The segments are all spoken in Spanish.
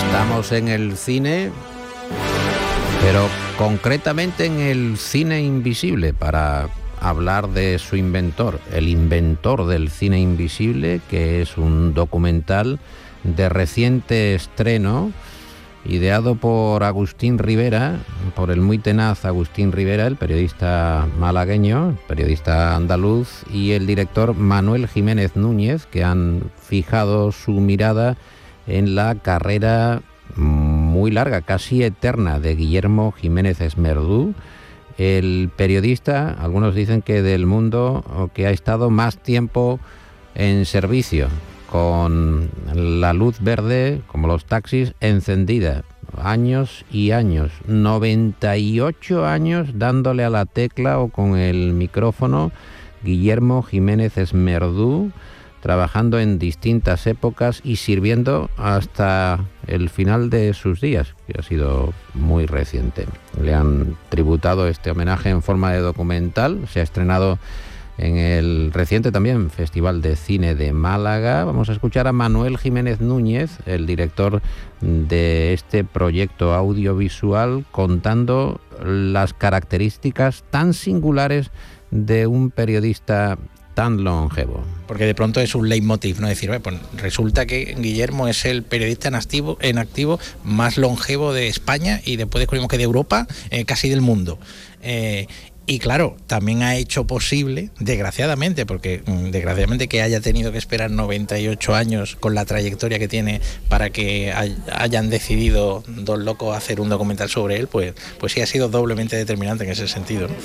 Estamos en el cine, pero concretamente en el cine invisible, para hablar de su inventor, el inventor del cine invisible, que es un documental de reciente estreno, ideado por Agustín Rivera, por el muy tenaz Agustín Rivera, el periodista malagueño, periodista andaluz, y el director Manuel Jiménez Núñez, que han fijado su mirada en la carrera muy larga, casi eterna, de Guillermo Jiménez Esmerdú, el periodista, algunos dicen que del mundo, que ha estado más tiempo en servicio, con la luz verde, como los taxis, encendida, años y años, 98 años dándole a la tecla o con el micrófono, Guillermo Jiménez Esmerdú, trabajando en distintas épocas y sirviendo hasta el final de sus días, que ha sido muy reciente. Le han tributado este homenaje en forma de documental, se ha estrenado en el reciente también Festival de Cine de Málaga. Vamos a escuchar a Manuel Jiménez Núñez, el director de este proyecto audiovisual, contando las características tan singulares de un periodista tan longevo. Porque de pronto es un leitmotiv, ¿no? Decir, pues resulta que Guillermo es el periodista en activo más longevo de España y después descubrimos que de Europa, casi del mundo. Y claro, también ha hecho posible, desgraciadamente, porque desgraciadamente que haya tenido que esperar 98 años con la trayectoria que tiene para que hayan decidido dos locos hacer un documental sobre él, pues sí ha sido doblemente determinante en ese sentido, ¿no?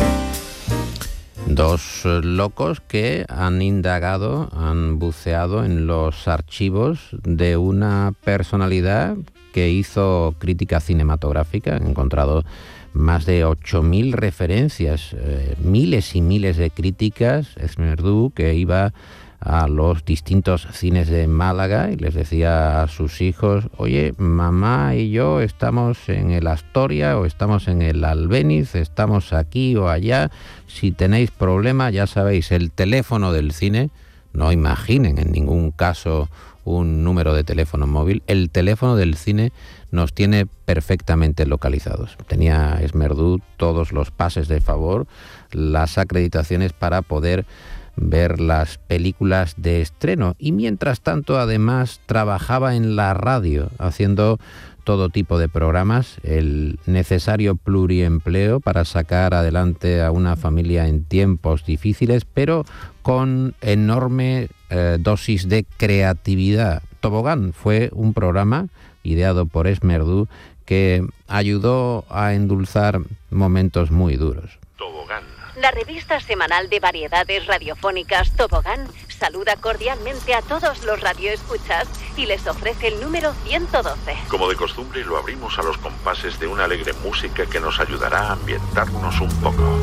Dos locos que han indagado, han buceado en los archivos de una personalidad que hizo crítica cinematográfica, han encontrado más de 8.000 referencias, miles y miles de críticas. Esmerdú, que iba a los distintos cines de Málaga y les decía a sus hijos: oye, mamá y yo estamos en el Astoria o estamos en el Albéniz, estamos aquí o allá, si tenéis problema, ya sabéis, el teléfono del cine, no imaginen en ningún caso un número de teléfono móvil, el teléfono del cine nos tiene perfectamente localizados. Tenía Esmerdú todos los pases de favor, las acreditaciones para poder ver las películas de estreno, y mientras tanto además trabajaba en la radio haciendo todo tipo de programas, el necesario pluriempleo para sacar adelante a una familia en tiempos difíciles, pero con enorme dosis de creatividad. Tobogán fue un programa ideado por Esmerdú que ayudó a endulzar momentos muy duros. Tobogán. La revista semanal de variedades radiofónicas Tobogán saluda cordialmente a todos los radioescuchas y les ofrece el número 112. Como de costumbre, lo abrimos a los compases de una alegre música que nos ayudará a ambientarnos un poco.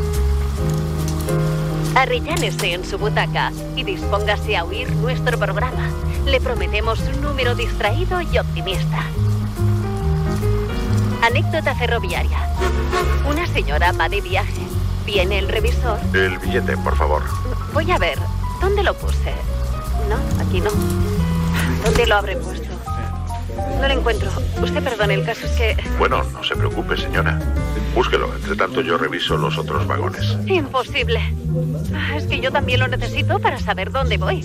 Arrellánese en su butaca y dispóngase a oír nuestro programa. Le prometemos un número distraído y optimista. Anécdota ferroviaria. Una señora va de viaje. ¿Viene el revisor? El billete, por favor. Voy a ver. ¿Dónde lo puse? No, aquí no. ¿Dónde lo habré puesto? No lo encuentro. Usted perdone, el caso es que... Bueno, no se preocupe, señora. Búsquelo. Entre tanto, yo reviso los otros vagones. Imposible. Es que yo también lo necesito para saber dónde voy.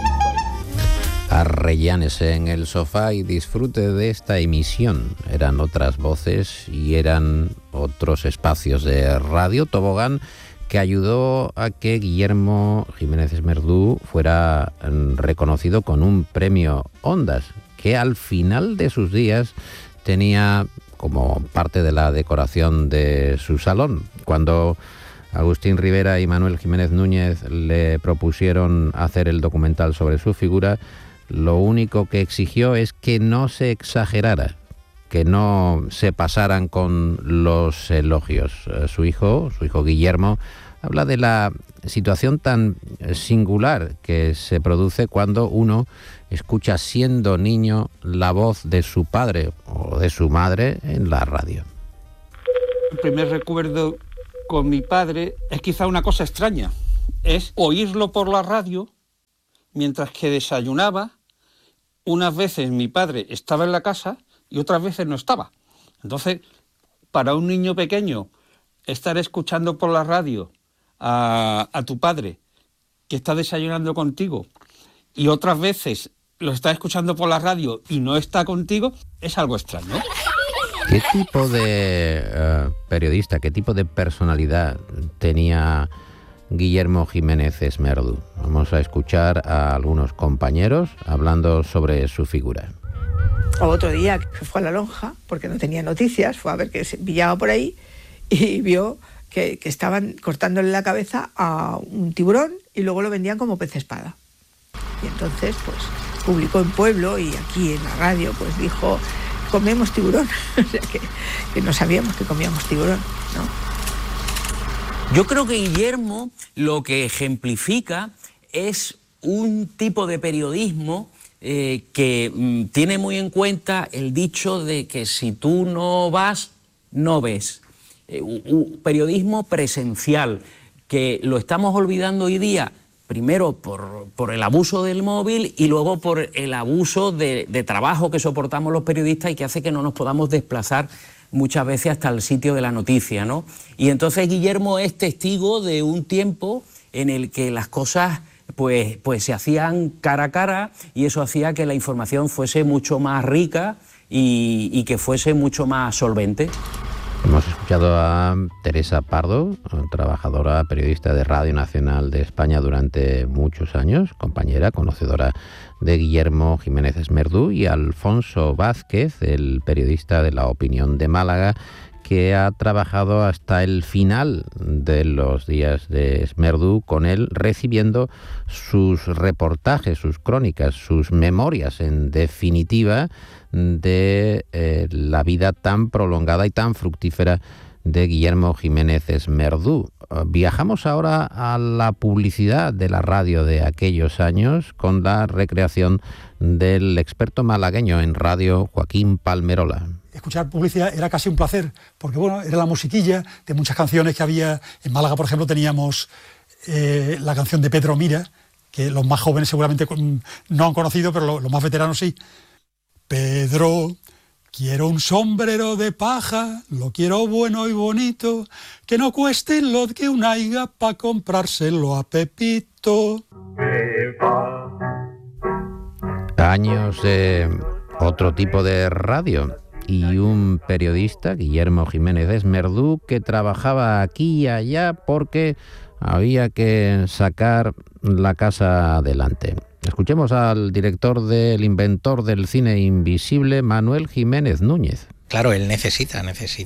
Arrellánese en el sofá y disfrute de esta emisión. Eran otras voces y eran otros espacios de Radio Tobogán que ayudó a que Guillermo Jiménez Esmerdú fuera reconocido con un premio Ondas, que al final de sus días tenía como parte de la decoración de su salón. Cuando Agustín Rivera y Manuel Jiménez Núñez le propusieron hacer el documental sobre su figura, lo único que exigió es que no se exagerara, que no se pasaran con los elogios. Su hijo Guillermo, habla de la situación tan singular que se produce cuando uno escucha siendo niño la voz de su padre o de su madre en la radio. El primer recuerdo con mi padre es quizá una cosa extraña, es oírlo por la radio mientras que desayunaba. Unas veces mi padre estaba en la casa y otras veces no estaba. Entonces, para un niño pequeño, estar escuchando por la radio a tu padre que está desayunando contigo y otras veces lo está escuchando por la radio y no está contigo, es algo extraño. ¿Qué tipo de periodista, qué tipo de personalidad tenía Guillermo Jiménez Esmerdú? Vamos a escuchar a algunos compañeros hablando sobre su figura. Otro día que fue a la lonja, porque no tenía noticias, fue a ver que se pillaba por ahí y vio que estaban cortándole la cabeza a un tiburón y luego lo vendían como pez espada. Y entonces, pues, publicó en Pueblo y aquí en la radio, pues dijo, comemos tiburón. O sea, que no sabíamos que comíamos tiburón, ¿no? Yo creo que Guillermo lo que ejemplifica es un tipo de periodismo que tiene muy en cuenta el dicho de que si tú no vas, no ves. Un periodismo presencial, que lo estamos olvidando hoy día, primero por el abuso del móvil y luego por el abuso de trabajo que soportamos los periodistas y que hace que no nos podamos desplazar muchas veces hasta el sitio de la noticia, ¿no? Y entonces Guillermo es testigo de un tiempo en el que las cosas pues se hacían cara a cara y eso hacía que la información fuese mucho más rica y que fuese mucho más solvente. Hemos escuchado a Teresa Pardo, trabajadora, periodista de Radio Nacional de España durante muchos años, compañera, conocedora de Guillermo Jiménez Esmerdú, y Alfonso Vázquez, el periodista de La Opinión de Málaga, que ha trabajado hasta el final de los días de Esmerdú con él, recibiendo sus reportajes, sus crónicas, sus memorias, en definitiva, de la vida tan prolongada y tan fructífera de Guillermo Jiménez Esmerdú. Viajamos ahora a la publicidad de la radio de aquellos años con la recreación del experto malagueño en radio, Joaquín Palmerola. Escuchar publicidad era casi un placer, porque bueno, era la musiquilla de muchas canciones que había. En Málaga, por ejemplo, teníamos la canción de Pedro Mira, que los más jóvenes seguramente no han conocido, pero los más veteranos sí. Pedro, quiero un sombrero de paja, lo quiero bueno y bonito, que no cueste lo que un haiga pa' comprárselo a Pepito. Años de otro tipo de radio y un periodista, Guillermo Jiménez Esmerdú, que trabajaba aquí y allá porque había que sacar la casa adelante. Escuchemos al director del inventor del cine invisible, Manuel Jiménez Núñez. Claro, él necesita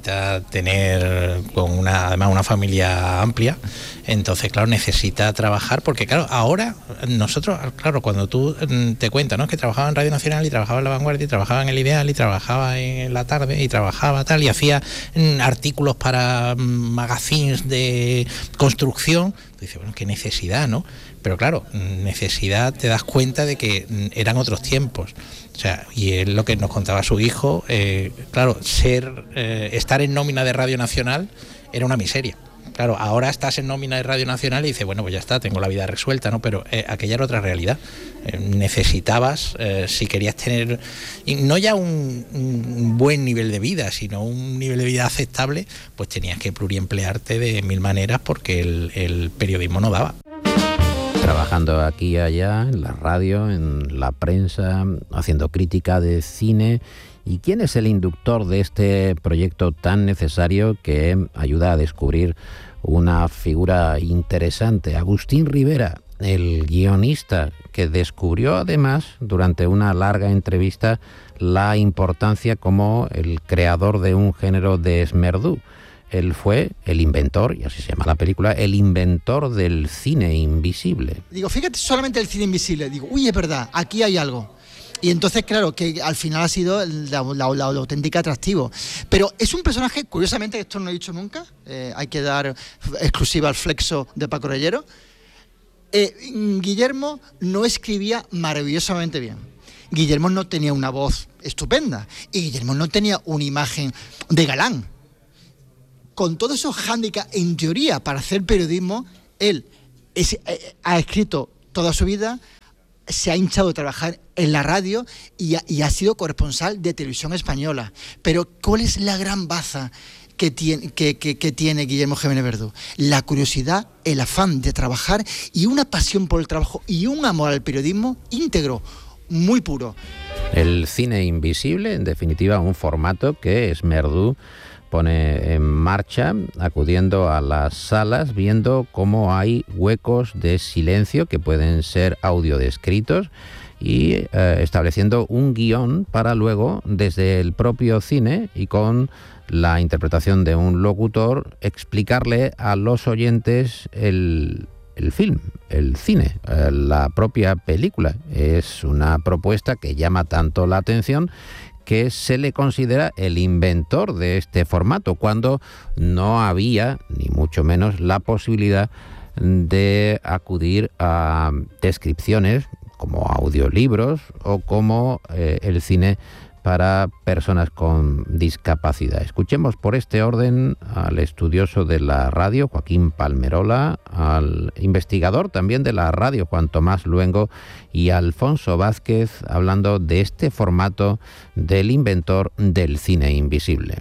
tener además una familia amplia, entonces claro, necesita trabajar, porque claro, ahora nosotros, claro, cuando tú te cuentas, ¿no?, que trabajaba en Radio Nacional y trabajaba en La Vanguardia y trabajaba en El Ideal y trabajaba en La Tarde y trabajaba tal y hacía artículos para magazines de construcción, tú dices, bueno, qué necesidad, ¿no? Pero claro, necesidad, te das cuenta de que eran otros tiempos. O sea, y es lo que nos contaba su hijo, claro, estar en nómina de Radio Nacional era una miseria. Claro, ahora estás en nómina de Radio Nacional y dices, bueno, pues ya está, tengo la vida resuelta, ¿no? Pero aquella era otra realidad. Necesitabas, si querías tener, no ya un buen nivel de vida, sino un nivel de vida aceptable, pues tenías que pluriemplearte de mil maneras porque el periodismo no daba. Trabajando aquí y allá, en la radio, en la prensa, haciendo crítica de cine. ¿Y quién es el inductor de este proyecto tan necesario que ayuda a descubrir una figura interesante? Agustín Rivera, el guionista, que descubrió además durante una larga entrevista la importancia como el creador de un género de Esmerdú. Él fue el inventor, y así se llama la película, el inventor del cine invisible. Digo, fíjate solamente el cine invisible. Digo, uy, es verdad, aquí hay algo. Y entonces, claro, que al final ha sido la auténtica atractivo. Pero es un personaje, curiosamente, que esto no lo he dicho nunca, hay que dar exclusiva al flexo de Paco Reyero. Guillermo no escribía maravillosamente bien. Guillermo no tenía una voz estupenda. Y Guillermo no tenía una imagen de galán. Con todos esos hándicaps, en teoría, para hacer periodismo, él ha escrito toda su vida, se ha hinchado de trabajar en la radio y ha sido corresponsal de Televisión Española. Pero ¿cuál es la gran baza que tiene Guillermo Jiménez Verdú? La curiosidad, el afán de trabajar y una pasión por el trabajo y un amor al periodismo íntegro, muy puro. El cine invisible, en definitiva, un formato que Esmerdú pone en marcha, acudiendo a las salas, viendo cómo hay huecos de silencio que pueden ser audiodescritos y estableciendo un guión para luego, desde el propio cine y con la interpretación de un locutor, explicarle a los oyentes el film, el cine, la propia película. Es una propuesta que llama tanto la atención que se le considera el inventor de este formato, cuando no había, ni mucho menos, la posibilidad de acudir a descripciones como audiolibros o como el cine para personas con discapacidad. Escuchemos por este orden al estudioso de la radio, Joaquín Palmerola, al investigador también de la radio, Juan Tomás Luengo, y a Alfonso Vázquez, hablando de este formato del inventor del cine invisible.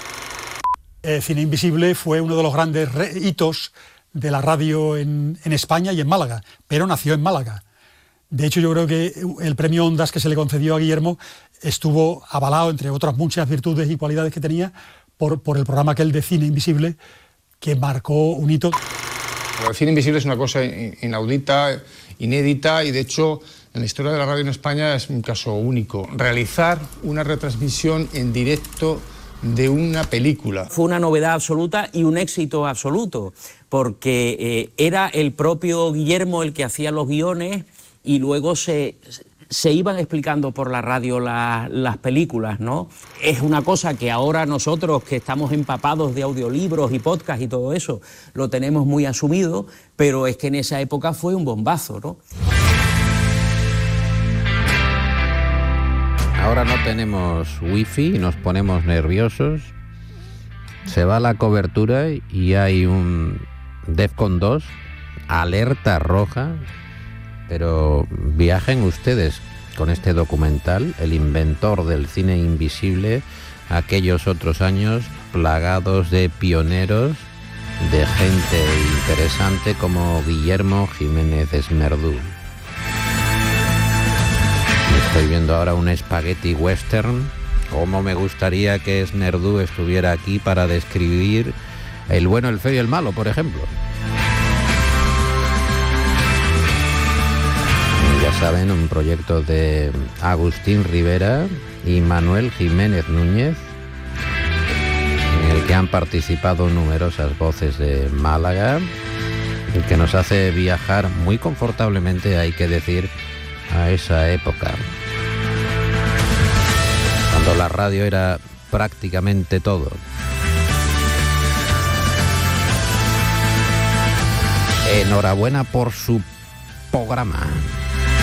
El cine invisible fue uno de los grandes hitos de la radio en España y en Málaga, pero nació en Málaga. De hecho, yo creo que el premio Ondas que se le concedió a Guillermo estuvo avalado, entre otras muchas virtudes y cualidades que tenía, por el programa aquel de Cine Invisible, que marcó un hito. El cine invisible es una cosa inaudita, inédita, y de hecho en la historia de la radio en España es un caso único. Realizar una retransmisión en directo de una película. Fue una novedad absoluta y un éxito absoluto, porque era el propio Guillermo el que hacía los guiones y luego se iban explicando por la radio las películas, ¿no? Es una cosa que ahora nosotros, que estamos empapados de audiolibros y podcast y todo eso, lo tenemos muy asumido, pero es que en esa época fue un bombazo, ¿no? Ahora no tenemos wifi y nos ponemos nerviosos. Se va la cobertura y hay un DEFCON 2, alerta roja. Pero viajen ustedes con este documental, El inventor del cine invisible, aquellos otros años plagados de pioneros, de gente interesante como Guillermo Jiménez Esmerdú. Estoy viendo ahora un spaghetti western. Cómo me gustaría que Esmerdú estuviera aquí para describir El bueno, el feo y el malo, por ejemplo. Ya saben, un proyecto de Agustín Rivera y Manuel Jiménez Núñez, en el que han participado numerosas voces de Málaga, y que nos hace viajar muy confortablemente, hay que decir, a esa época, cuando la radio era prácticamente todo. Enhorabuena por su programa.